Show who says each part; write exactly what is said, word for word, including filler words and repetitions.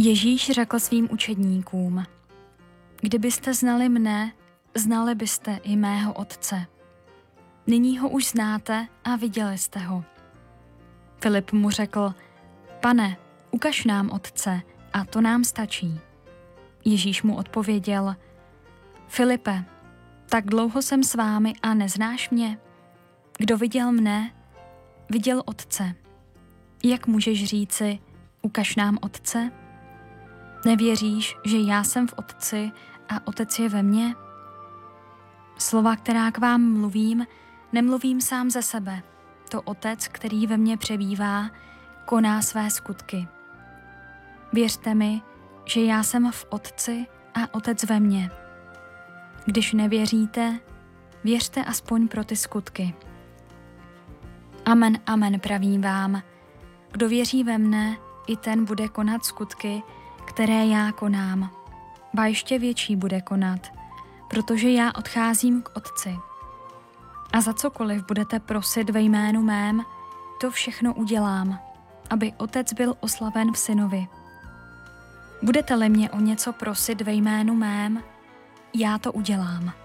Speaker 1: Ježíš řekl svým učedníkům: Kdybyste znali mne, znali byste i mého Otce. Nyní ho už znáte a viděli jste ho. Filip mu řekl: Pane, ukaž nám Otce, a to nám stačí. Ježíš mu odpověděl: Filipe, tak dlouho jsem s vámi a neznáš mě? Kdo viděl mne, viděl Otce. Jak můžeš říci: ukaž nám Otce? Nevěříš, že já jsem v Otci a Otec je ve mně? Slova, která k vám mluvím, nemluvím sám ze sebe. To Otec, který ve mně přebývá, koná své skutky. Věřte mi, že já jsem v Otci a Otec ve mně. Když nevěříte, věřte aspoň pro ty skutky. Amen, amen, pravím vám, kdo věří ve mne, i ten bude konat skutky, které já konám. Ba ještě větší bude konat, protože já odcházím k Otci. A za cokoliv budete prosit ve jménu mém, to všechno udělám, aby Otec byl oslaven v Synovi. Budete-li mě o něco prosit ve jménu mém, já to udělám.